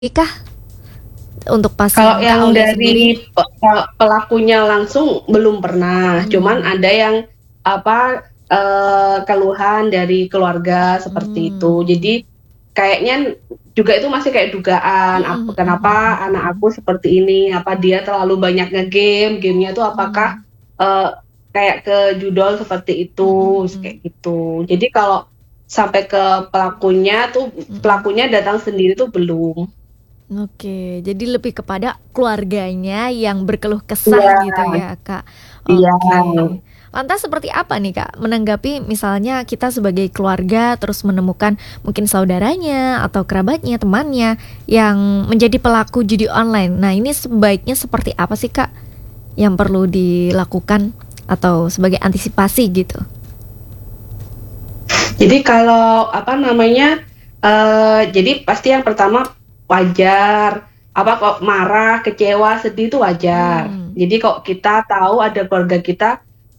Kah untuk Kalau pasien Kak yang Aulia sendiri? dari pelakunya langsung belum pernah, cuman Mmm. ada yang keluhan dari keluarga seperti itu. Mmm. Jadi kayaknya juga itu masih kayak dugaan, Mhm mhm mhm kenapa anak mhm. aku seperti ini, apa dia terlalu banyak nge-game, game-nya tuh apakah, Mmm. eee, kayak ke judul seperti Mhm itu, kayak mhm. gitu. Jadi kalau sampai ke Mhm. pelakunya datang sendiri tuh belum. Oke, jadi lebih kepada keluarganya yang berkeluh kesah Iya, gitu ya, Kak. iya. Oke. Lantas seperti apa nih, Kak, menanggapi misalnya kita sebagai keluarga terus menemukan mungkin saudaranya atau kerabatnya, temannya yang menjadi pelaku judi online. Nah, ini sebaiknya seperti apa sih, Kak, yang perlu dilakukan atau sebagai antisipasi gitu? Jadi kalau jadi pasti yang pertama wajar, kok marah, kecewa, sedih itu wajar. Mmm. Jadi kok kita tahu ada keluarga kita,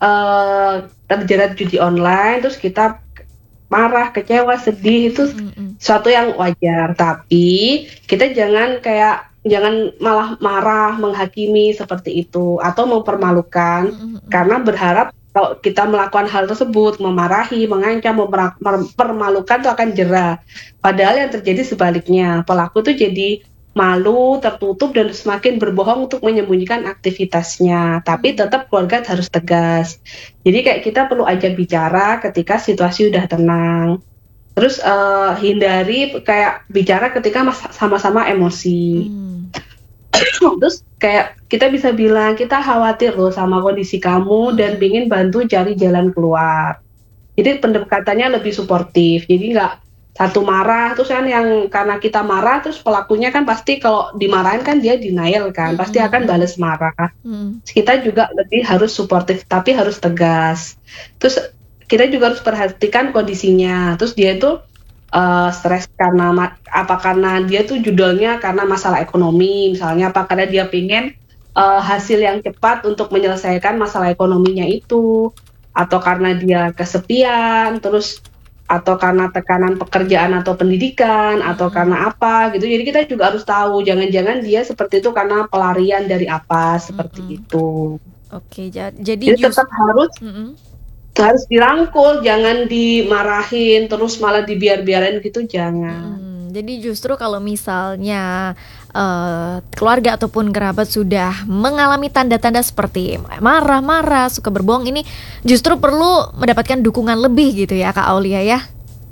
terjerat judi online, terus kita marah, kecewa, sedih itu Mhm mhm. suatu yang wajar. Tapi kita jangan malah marah, menghakimi seperti itu, atau mempermalukan Mhm mhm. karena berharap kalau kita melakukan hal tersebut, memarahi, mengancam, mempermalukan itu akan jera. Padahal yang terjadi sebaliknya, pelaku tuh jadi malu, tertutup, dan semakin berbohong untuk menyembunyikan aktivitasnya. Tapi Mmm. tetap keluarga harus tegas. Jadi kayak kita perlu ajak bicara ketika situasi udah tenang. Terus, hindari kayak bicara ketika sama-sama emosi. Mmm. Terus kayak kita bisa bilang, "Kita khawatir loh sama kondisi kamu dan Mhm. ingin bantu cari jalan keluar." Jadi pendekatannya lebih suportif, jadi nggak satu marah, terus kan yang karena kita marah, terus pelakunya kan pasti kalau dimarahin kan dia denial kan, pasti Mhm akan mhm. bales marah. Mhm. Kita juga lebih harus suportif, tapi harus tegas. Terus kita juga harus perhatikan kondisinya, terus dia itu, stres karena apa karena dia tuh judulnya karena masalah ekonomi misalnya, apa karena dia pengen, hasil yang cepat untuk menyelesaikan masalah ekonominya itu, atau karena dia kesepian, terus atau karena tekanan pekerjaan atau pendidikan, atau Mhm. karena apa gitu. Jadi kita juga harus tahu, jangan-jangan dia seperti itu karena pelarian dari apa, seperti Mhm. itu. Oke, jadi Jadi tetap mhm. harus dirangkul, jangan dimarahin, terus malah dibiarin gitu, jangan. Mhm, jadi justru kalau misalnya, keluarga ataupun kerabat sudah mengalami tanda-tanda seperti marah-marah, suka berbohong, ini justru perlu mendapatkan dukungan lebih gitu ya, Kak Aulia ya?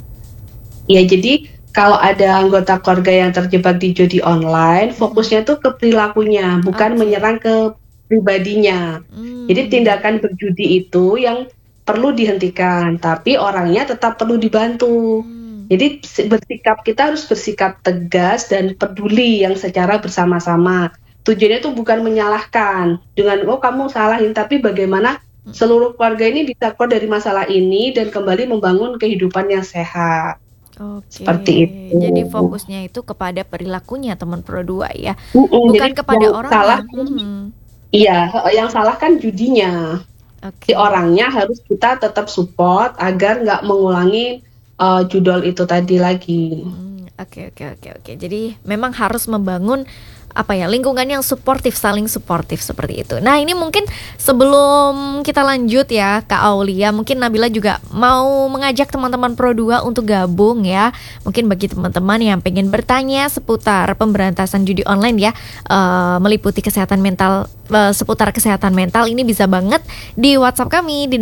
Ya jadi kalau ada anggota keluarga yang terjebak di judi online, Mhm. fokusnya tuh ke perilakunya, bukan Oke. menyerang ke pribadinya. Jadi Mmm. tindakan berjudi itu yang perlu dihentikan, tapi orangnya tetap perlu dibantu. Mmm. Jadi kita harus bersikap tegas dan peduli yang secara bersama-sama. Tujuannya itu bukan menyalahkan dengan, "Oh kamu salahin," tapi bagaimana Mhm. seluruh keluarga ini bisa keluar dari masalah ini dan kembali membangun kehidupan yang sehat. Oke, Seperti jadi itu. fokusnya itu kepada perilakunya teman Pro 2 ya, Jadi bukan yang kepada salah orangnya? Mhm. iya, heeh, yang salah kan judinya. Si Oke. orangnya harus kita tetap support agar nggak mengulangi, judul itu tadi lagi. Oke oke oke oke. Jadi memang harus membangun, apa ya, lingkungan yang suportif, saling suportif seperti itu. Nah, ini mungkin sebelum kita lanjut ya, Kak Aulia, mungkin Nabila juga mau mengajak teman-teman Pro 2 untuk gabung ya. Mungkin bagi teman-teman yang pengen bertanya seputar pemberantasan judi online ya, meliputi kesehatan mental, seputar kesehatan mental, ini bisa banget di WhatsApp kami di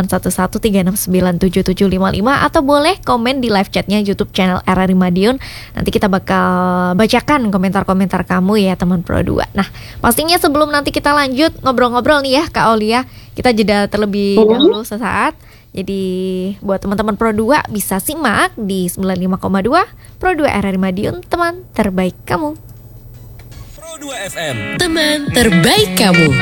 081136977755 atau boleh komen di live chatnya YouTube channel RRI Madiun. Nanti kita bakal bacakan komentar-komentar kamu ya teman Pro 2. Nah, pastinya sebelum nanti kita lanjut ngobrol-ngobrol nih ya Kak Aulia, kita jeda terlebih Mhm. dahulu sesaat. Jadi buat teman-teman Pro 2 bisa simak di 95,2 Pro 2 RRI Madiun, teman terbaik kamu. Pro 2 FM, teman terbaik kamu.